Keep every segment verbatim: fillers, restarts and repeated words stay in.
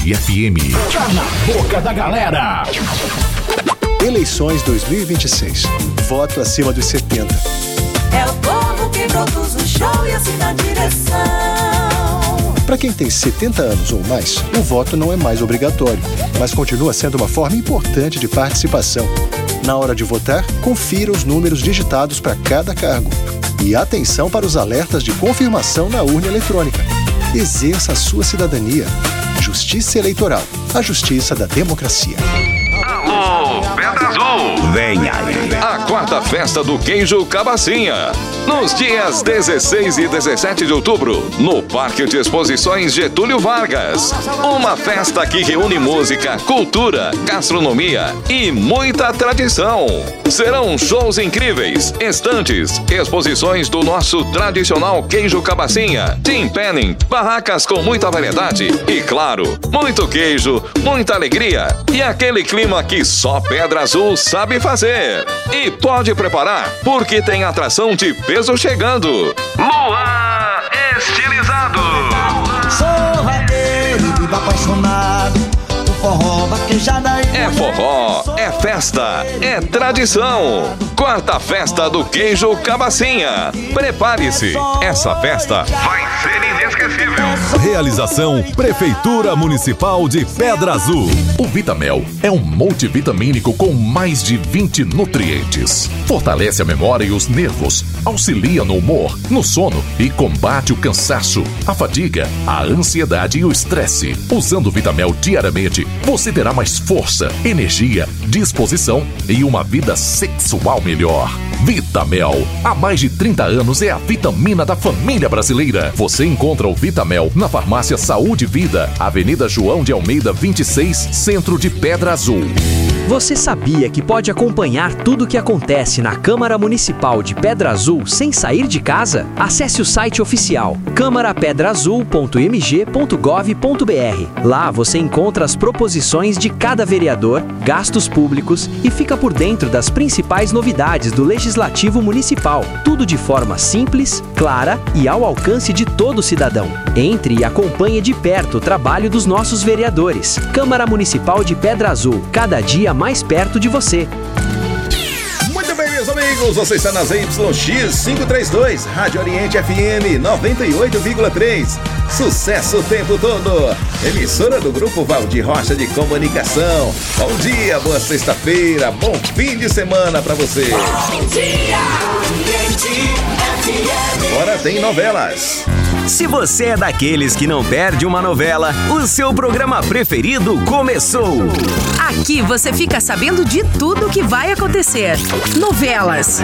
Tupi F M. Tá na boca da galera. Eleições dois mil e vinte e seis. Voto acima dos setenta. É o povo que produz o show e assina a direção. Para quem tem setenta anos ou mais, o voto não é mais obrigatório, mas continua sendo uma forma importante de participação. Na hora de votar, confira os números digitados para cada cargo. E atenção para os alertas de confirmação na urna eletrônica. Exerça a sua cidadania. Justiça Eleitoral, a justiça da democracia. Alô, Pedra Azul! Venha aí! A quarta festa do queijo Cabacinha. Nos dias dezesseis e dezessete de outubro, no Parque de Exposições Getúlio Vargas. Uma festa que reúne música, cultura, gastronomia e muita tradição. Serão shows incríveis, estantes, exposições do nosso tradicional queijo Cabacinha, team penning, barracas com muita variedade e, claro, muito queijo, muita alegria e aquele clima que só Pedra Azul sabe fazer. E pode preparar, porque tem atração de peso chegando. Luan Estilizado. Sou radeiro, vivo apaixonado por forró, vaquejada e É forró, é festa, é tradição. Quarta festa do queijo Cabacinha. Prepare-se, essa festa vai ser inesquecível. Realização Prefeitura Municipal de Pedra Azul. O Vitamel é um multivitamínico com mais de vinte nutrientes. Fortalece a memória e os nervos, auxilia no humor, no sono e combate o cansaço, a fadiga, a ansiedade e o estresse. Usando o Vitamel diariamente, você terá mais força, energia, disposição e uma vida sexual melhor. Vitamel, há mais de trinta anos é a vitamina da família brasileira. Você encontra o Vitamel na Farmácia Saúde e Vida, Avenida João de Almeida vinte e seis, Centro de Pedra Azul. Você sabia que pode acompanhar tudo o que acontece na Câmara Municipal de Pedra Azul sem sair de casa? Acesse o site oficial câmara pedra azul ponto m g ponto gov ponto b r. Lá você encontra as proposições de cada vereador, gastos públicos e fica por dentro das principais novidades do Legislativo Municipal. Tudo de forma simples, clara e ao alcance de todo cidadão. Entre e acompanhe de perto o trabalho dos nossos vereadores. Câmara Municipal de Pedra Azul, cada dia mais perto de você. Muito bem, meus amigos, você está nas Y X quinhentos e trinta e dois, Rádio Oriente F M noventa e oito vírgula três. Sucesso o tempo todo. Emissora do Grupo Valdir Rocha de Comunicação. Bom dia, boa sexta-feira, bom fim de semana pra você. Bom dia, Oriente F M. Agora tem novelas. Se você é daqueles que não perde uma novela, o seu programa preferido começou. Aqui você fica sabendo de tudo que vai acontecer. Novelas.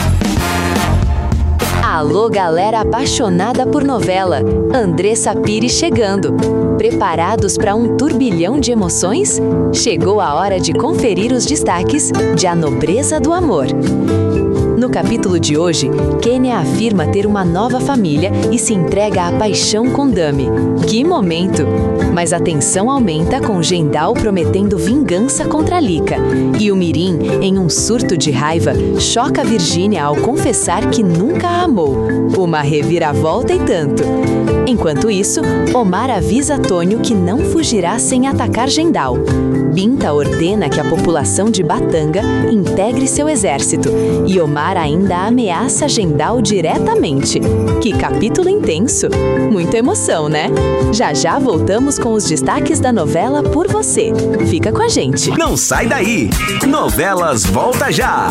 Alô, galera apaixonada por novela. Andressa Pires chegando. Preparados para um turbilhão de emoções? Chegou a hora de conferir os destaques de A Nobreza do Amor. No capítulo de hoje, Kênia afirma ter uma nova família e se entrega à paixão com Dami. Que momento! Mas a tensão aumenta com Gendal prometendo vingança contra Lika. E o Mirim, em um surto de raiva, choca Virgínia ao confessar que nunca a amou. Uma reviravolta e tanto. Enquanto isso, Omar avisa Tônio que não fugirá sem atacar Gendal. Binta ordena que a população de Batanga integre seu exército. E Omar ainda ameaça Gendal diretamente. Que capítulo intenso! Muita emoção, né? Já já voltamos com os destaques da novela por você. Fica com a gente. Não sai daí! Novelas volta já!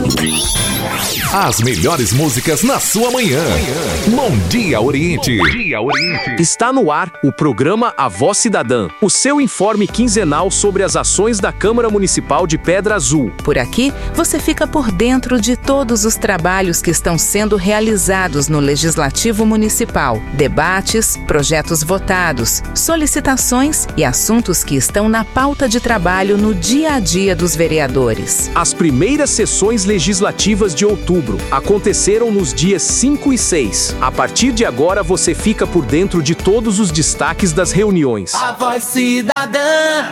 As melhores músicas na sua manhã. Bom dia, Oriente. Bom dia, Oriente. Está no ar o programa A Voz Cidadã, o seu informe quinzenal sobre as ações da Câmara Municipal de Pedra Azul. Por aqui, você fica por dentro de todos os trabalhos que estão sendo realizados no Legislativo Municipal. Debates, projetos votados, solicitações e assuntos que estão na pauta de trabalho no dia a dia dos vereadores. As primeiras sessões legislativas de outubro aconteceram nos dias cinco e seis. A partir de agora, você fica por dentro de todos os destaques das reuniões. A Voz Cidadã,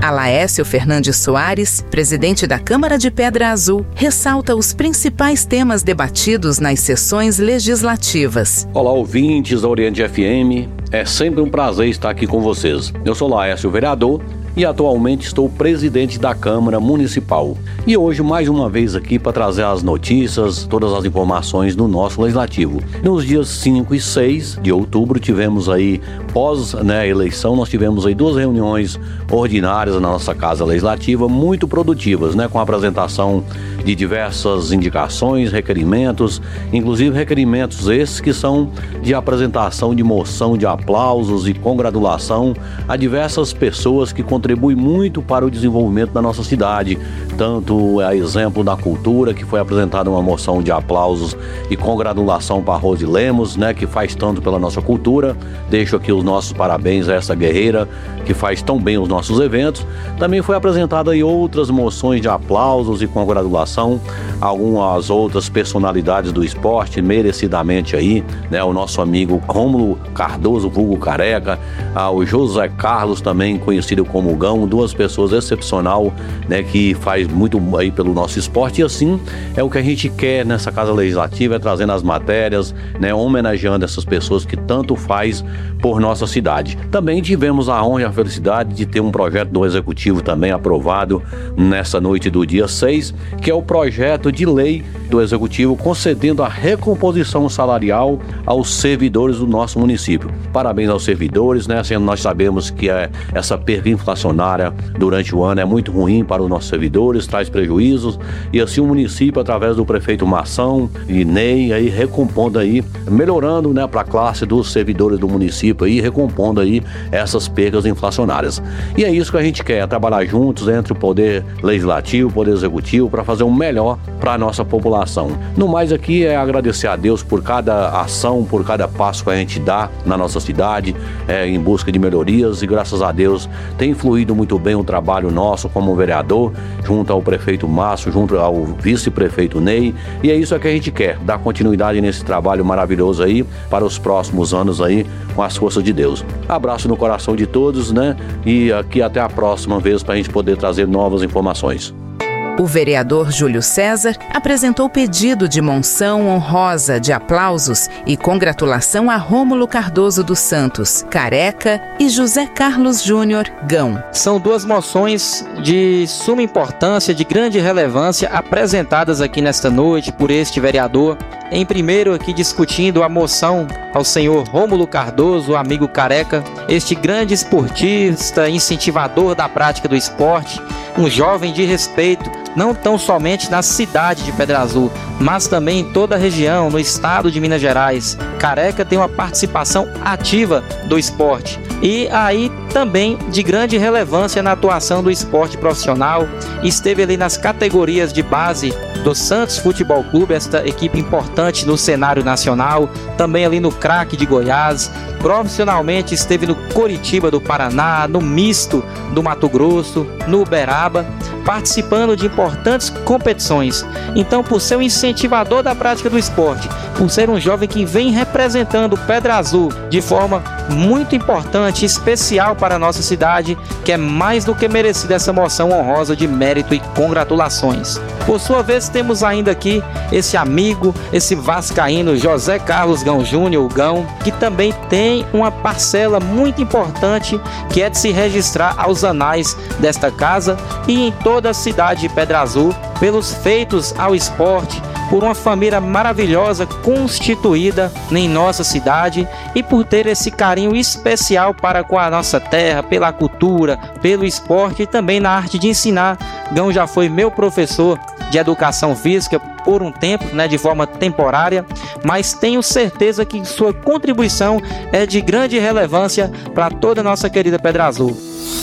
Alaécio Fernandes Soares, presidente da Câmara de Pedra Azul, ressalta os principais temas debatidos nas sessões legislativas. Olá, ouvintes da Oriente F M. É sempre um prazer estar aqui com vocês. Eu sou Laércio, vereador, e atualmente estou presidente da Câmara Municipal. E hoje, mais uma vez aqui para trazer as notícias, todas as informações do nosso Legislativo. Nos dias cinco e seis de outubro, tivemos aí, pós né, eleição, nós tivemos aí duas reuniões ordinárias na nossa Casa Legislativa, muito produtivas, né, com a apresentação de diversas indicações, requerimentos, inclusive requerimentos esses que são de apresentação de moção de aplausos e congratulação a diversas pessoas que contribuem muito para o desenvolvimento da nossa cidade, tanto a exemplo da cultura, que foi apresentada uma moção de aplausos e congratulação para a Rose Lemos, né, que faz tanto pela nossa cultura. Deixo aqui os nossos parabéns a essa guerreira que faz tão bem os nossos eventos. Também foi apresentada aí outras moções de aplausos e congratulação a algumas outras personalidades do esporte, merecidamente aí, né, o nosso amigo Rômulo Cardoso, vulgo Careca, o José Carlos, também conhecido como Gão, duas pessoas excepcional, né, que faz muito aí pelo nosso esporte. E assim é o que a gente quer nessa Casa Legislativa, é trazendo as matérias, né, homenageando essas pessoas que tanto faz por nossa cidade. Também tivemos a honra e a felicidade de ter um projeto do Executivo também aprovado nessa noite do dia seis, que é o projeto de lei do Executivo concedendo a recomposição salarial aos servidores do nosso município. Parabéns aos servidores, né? Assim, nós sabemos que é, essa perda inflacionária durante o ano é muito ruim para os nossos servidores, traz prejuízos, e assim o município, através do prefeito Mação e Ney, aí recompondo aí, melhorando, né, para a classe dos servidores do município aí, recompondo aí essas perdas inflacionárias. E é isso que a gente quer, trabalhar juntos entre o Poder Legislativo, o Poder Executivo, para fazer o melhor para a nossa população. No mais aqui é agradecer a Deus por cada ação, por cada passo que a gente dá na nossa cidade, é, em busca de melhorias, e graças a Deus tem fluído muito bem o trabalho nosso como vereador, junto ao prefeito Márcio, junto ao vice-prefeito Ney, e é isso que a gente quer, dar continuidade nesse trabalho maravilhoso aí para os próximos anos aí, com as forças de Deus. Abraço no coração de todos, né? E aqui até a próxima vez para a gente poder trazer novas informações. O vereador Júlio César apresentou pedido de monção honrosa de aplausos e congratulação a Rômulo Cardoso dos Santos, Careca, e José Carlos Júnior, Gão. São duas moções de suma importância, de grande relevância, apresentadas aqui nesta noite por este vereador. Em primeiro aqui discutindo a moção ao senhor Rômulo Cardoso, amigo Careca, este grande esportista, incentivador da prática do esporte, um jovem de respeito, não tão somente na cidade de Pedra Azul, mas também em toda a região, no estado de Minas Gerais. Careca tem uma participação ativa do esporte e aí também de grande relevância na atuação do esporte profissional. Esteve ali nas categorias de base do Santos Futebol Clube, esta equipe importante no cenário nacional, também ali no Craque de Goiás. Profissionalmente esteve no Coritiba do Paraná, no Misto do Mato Grosso, no Uberaba, participando de importantes competições. Então, por ser um incentivador da prática do esporte, por ser um jovem que vem representando Pedra Azul de forma muito importante, especial para a nossa cidade, que é mais do que merecida essa moção honrosa de mérito e congratulações. Por sua vez, temos ainda aqui esse amigo, esse vascaíno José Carlos Gão Júnior, o Gão, que também tem uma parcela muito importante, que é de se registrar aos anais desta casa e em toda a cidade de Pedra Azul, pelos feitos ao esporte, por uma família maravilhosa constituída em nossa cidade e por ter esse carinho especial para com a nossa terra, pela cultura, pelo esporte e também na arte de ensinar. Gão já foi meu professor de educação física por um tempo, né, de forma temporária, mas tenho certeza que sua contribuição é de grande relevância para toda a nossa querida Pedra Azul.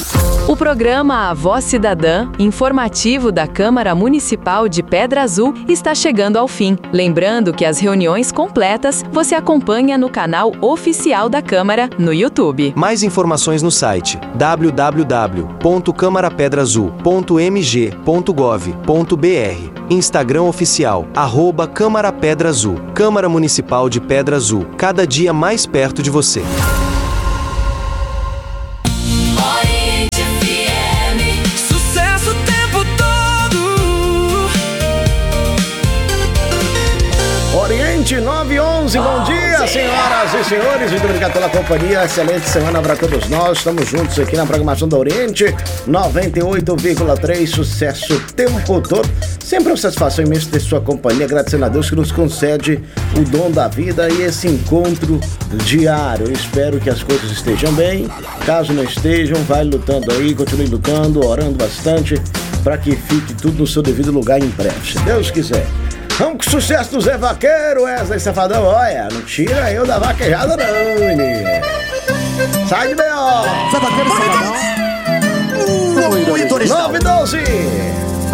O programa A Voz Cidadã, informativo da Câmara Municipal de Pedra Azul, está chegando ao fim. Lembrando que as reuniões completas você acompanha no canal oficial da Câmara no YouTube. Mais informações no site w w w ponto câmara pedra azul ponto m g ponto gov ponto b r. Instagram oficial, arroba Câmara Pedra Azul. Câmara Municipal de Pedra Azul, cada dia mais perto de você. Oriente F M Senhoras e senhores, muito obrigado pela companhia. Excelente semana para todos nós. Estamos juntos aqui na programação da Oriente noventa e oito vírgula três, sucesso o tempo todo. Sempre uma satisfação imensa ter sua companhia, agradecendo a Deus que nos concede o dom da vida e esse encontro diário. Eu espero que as coisas estejam bem. Caso não estejam, vai lutando aí, continue lutando, orando bastante para que fique tudo no seu devido lugar em breve, se Deus quiser. Vamos com o sucesso do Zé Vaqueiro, Wesley Safadão. Olha, não tira eu da vaquejada não, menino. Sai de B O. Zé Vaqueiro, Safadão. nove e doze.